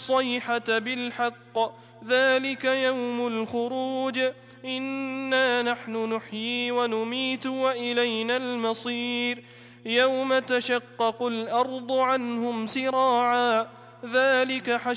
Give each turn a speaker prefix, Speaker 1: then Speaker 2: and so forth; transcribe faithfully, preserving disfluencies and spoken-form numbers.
Speaker 1: الصيحة بالحق ذلك يوم الخروج إنا نحن نحيي ونميت وإلينا المصير يوم تشقق الأرض عنهم سراعا ذلك حشر